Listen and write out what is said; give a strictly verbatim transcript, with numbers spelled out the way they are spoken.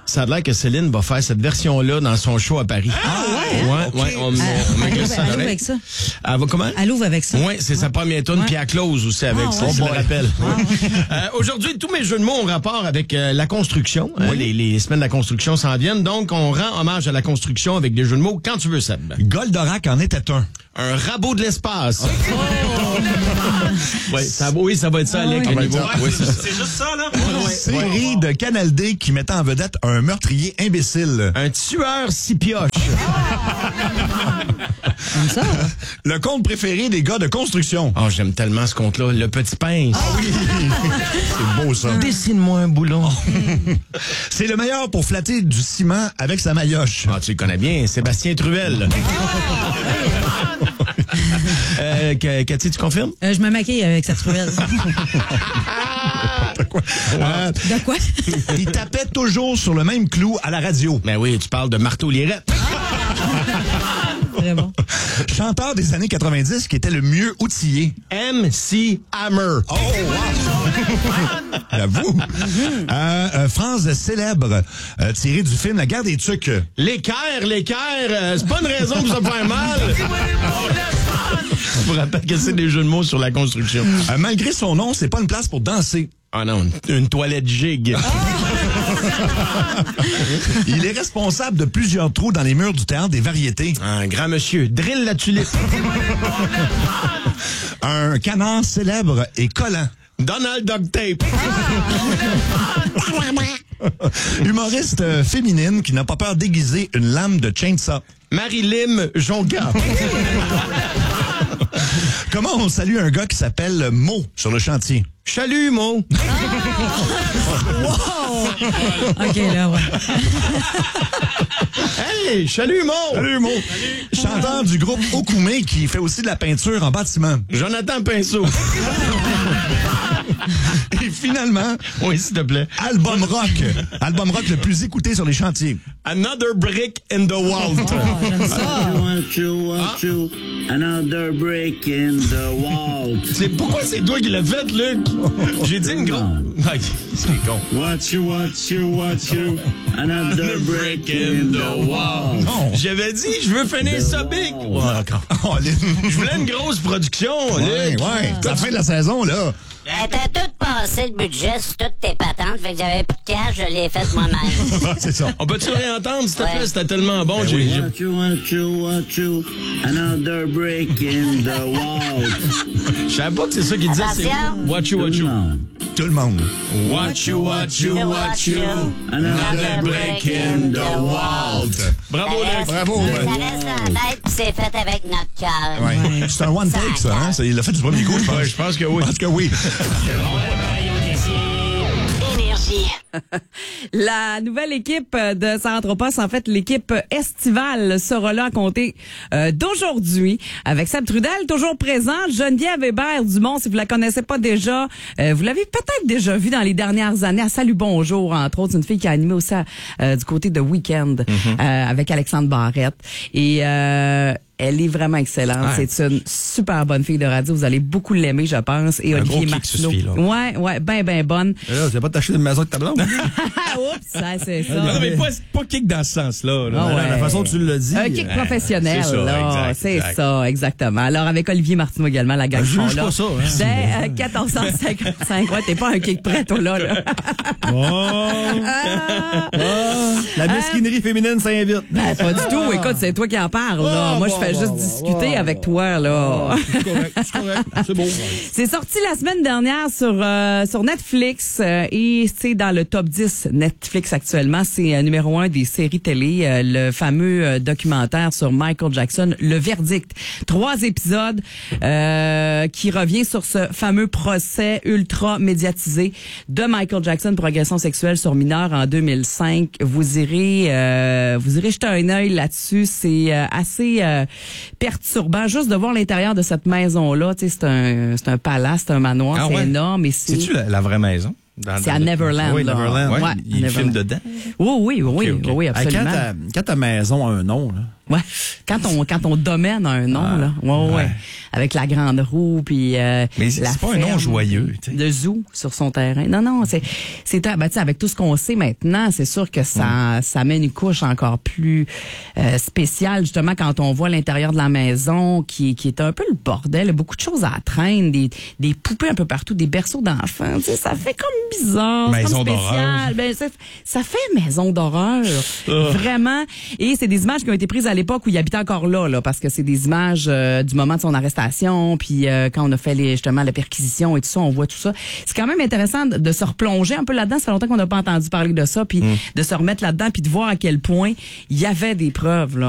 Ça a l'air que Céline va faire cette version-là dans son show à Paris. Ah ouais? Ouais, Okay. ouais, on, on, on Elle met ouvre, ça à elle ouvre l'oreille. avec ça. Elle va comment? Elle ouvre avec ça. Oui, c'est sa première tune, Ouais. puis elle close aussi avec Ah, ça, ouais. je me boy. rappelle. Euh, Aujourd'hui, tous mes jeux de mots ont rapport avec euh, la construction. Hein, les, les semaines de la construction s'en viennent, donc on rend hommage à la construction avec des jeux de mots quand tu veux, Seb. Goldorak en était un. Un rabot de l'espace. Ouais, ça, oui, ça va être ça, Alec. Ah, le oui. niveau. Oui, c'est ça. C'est juste ça, là? Série de Canal D qui mettait en vedette un meurtrier imbécile. Un tueur six pioches. Comme ça. Le conte préféré des gars de construction. Oh, j'aime tellement ce conte-là. Le petit pince. C'est beau, ça. Dessine-moi un boulon. C'est le meilleur pour flatter du ciment avec sa maillotche. Ah, tu le connais bien, Sébastien Truel. euh, Ca- Cathy, tu confirmes? Euh, je me maquille avec cette truelle. Euh, De quoi? il tapait toujours sur le même clou à la radio. Ben oui, tu parles de Marteau Lirette. Très bon. Chanteur des années quatre-vingt-dix qui était le mieux outillé. M C Hammer. Oh, wow! J'avoue. euh, euh, phrase célèbre euh, tirée du film La guerre des tucs. L'équerre, l'équerre, euh, c'est pas une raison pour se faire mal. Je vous rappelle que c'est des jeux de mots sur la construction. Euh, malgré son nom, c'est pas une place pour danser. Ah non, une, une toilette gigue. Il est responsable de plusieurs trous dans les murs du théâtre des variétés. Un grand monsieur, drill la tulipe. Un canard célèbre et collant. Donald Duct Tape. Humoriste euh, féminine qui n'a pas peur d'aiguiser une lame de chainsaw. Marie-Lim Jonga. Comment on salue un gars qui s'appelle Mo sur le chantier? Chalut, Mo. OK, là, ouais. Hey, chalut, Mo. Salut Mo! Chanteur du groupe Okoumé qui fait aussi de la peinture en bâtiment. Jonathan Pinceau. Et finalement, Oui, s'il te plaît. album rock. Album rock le plus écouté sur les chantiers. Another brick in the wall. Ah, j'aime ça. Want you, want you, another brick in the wall. C'est pourquoi c'est toi qui l'as fait, Luc? J'ai dit une grosse... Ouais, c'est con. Want you, want you, want you, another brick in the wall. Non. J'avais dit, je veux finir ça big. Ouais, d'accord. Oh, les- Je voulais une grosse production, ouais, Luc. ouais. C'est la fin de la saison, là. T'as tout passé le budget sur toutes tes patentes, fait que j'avais plus de cash, je l'ai fait moi-même. C'est ça. On peut-tu réentendre, s'il te plaît? Ouais. C'était tellement bon. j'ai, j'ai- Want you, want you, want you, another brick in the wall. Je savais pas que c'est ça qu'il disait. C'est Attention. what you, what you. Tout le monde. What you, what you, what you. Another brick in the wall. Bravo, Ça Luc. reste- Bravo. Ça reste dans la tête, puis c'est fait avec notre cœur. Ouais. C'est un one take, ça, hein? C'est- Il l'a fait du premier coup, je pense. Ouais, je pense que oui. Je pense que oui. Énergie. La nouvelle équipe de Centropos, en fait, l'équipe estivale sera là à compter euh, d'aujourd'hui avec Seb Trudel, toujours présent. Geneviève Hébert-Dumont, si vous la connaissez pas déjà, euh, vous l'avez peut-être déjà vue dans les dernières années à Salut Bonjour, entre autres, une fille qui a animé aussi euh, du côté de Weekend euh, avec Alexandre Barrette. Et euh, elle est vraiment excellente. Ouais. C'est une super bonne fille de radio. Vous allez beaucoup l'aimer, je pense. Et Un Olivier gros kick, ce Martineau. fille-là. Ouais, ouais, ben, ben bonne. Là, tu vas pas t'acheter une maison avec ta blonde? Oups, ça, c'est ça. Non, mais pas, pas kick dans ce sens-là. là. Ah ouais. La façon dont tu l'as dit. Un kick euh, professionnel, c'est ça, là. exact, C'est exact. ça, exactement. Alors, avec Olivier Martineau également, la gang Ah, juge sont là. pas ça, hein. Dès euh, quatorze cent cinquante-cinq. Ouais, t'es pas un kick prêt, toi, là. là. Oh! Ah, La mesquinerie féminine s'invite. ben, pas du tout. Écoute, c'est toi qui en parles, là. Ah, Moi, bon, je fais bon, juste bon, discuter bon, avec bon. toi, là. C'est correct, c'est correct. C'est beau. C'est sorti la semaine dernière sur euh, sur Netflix euh, et c'est dans le top dix Netflix actuellement. C'est euh, numéro un des séries télé, euh, le fameux euh, documentaire sur Michael Jackson, Le Verdict. Trois épisodes euh, qui revient sur ce fameux procès ultra médiatisé de Michael Jackson pour agression sexuelle sur mineur en deux mille cinq. Vous irez euh, vous irez jeter un œil là-dessus. C'est euh, assez euh, perturbant juste de voir l'intérieur de cette maison-là. Tu sais, c'est un, c'est un palace, c'est un manoir, Ah c'est ouais? énorme. Et c'est, C'est-tu la, la vraie maison? Dans- c'est dans à le- Neverland. Oui, là. Neverland. Ouais, Ouais, à il Neverland. filme dedans. Oui, oui, oui, Ok, ok. oui, Ah, Quand absolument. ta, quand ta maison a un nom, là, Ouais. Quand on quand on domine un nom Ah, là, ouais, ouais, ouais. avec la grande roue puis euh, Mais c'est la c'est pas un nom ferme joyeux, tu sais. de zoo sur son terrain. Non non, c'est c'est ben, tu sais, avec tout ce qu'on sait maintenant, c'est sûr que ça ça met une couche encore plus euh, spéciale justement quand on voit l'intérieur de la maison qui qui est un peu le bordel, il y a beaucoup de choses à traîner, des des poupées un peu partout, des berceaux d'enfants, tu sais, ça fait comme bizarre, c'est Maison comme d'horreur. spécial. Ben, ça, ça fait maison d'horreur, vraiment. Et c'est des images qui ont été prises à l'époque où il habitait encore là, là, parce que c'est des images euh, du moment de son arrestation, puis euh, quand on a fait les, justement la perquisition et tout ça, on voit tout ça. C'est quand même intéressant de, de se replonger un peu là-dedans. Ça fait longtemps qu'on n'a pas entendu parler de ça, puis de se remettre là-dedans, puis de voir à quel point il y avait des preuves là.